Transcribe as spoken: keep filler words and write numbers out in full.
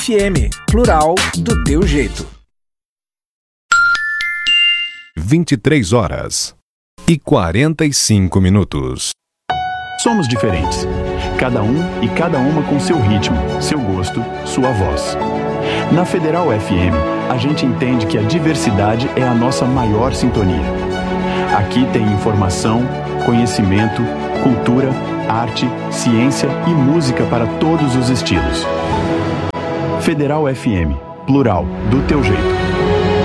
F M, plural, do teu jeito. vinte e três horas e quarenta e cinco minutos. Somos diferentes. Cada um e cada uma com seu ritmo, seu gosto, sua voz. Na Federal F M, a gente entende que a diversidade é a nossa maior sintonia. Aqui tem informação, conhecimento, cultura, arte, ciência e música para todos os estilos. Federal F M, plural, do teu jeito.